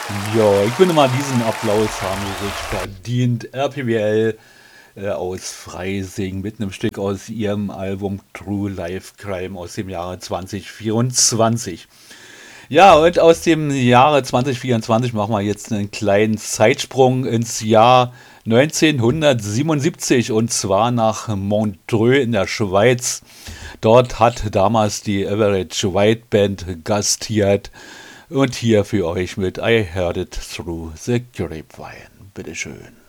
Ja, ich finde mal, diesen Applaus haben sie sich verdient. RPWL aus Freising mit einem Stück aus ihrem Album True Life Crime aus dem Jahre 2024. Ja, und aus dem Jahre 2024 machen wir jetzt einen kleinen Zeitsprung ins Jahr 1977 und zwar nach Montreux in der Schweiz. Dort hat damals die Average White Band gastiert und hier für euch mit I Heard It Through the Grapevine. Bitteschön.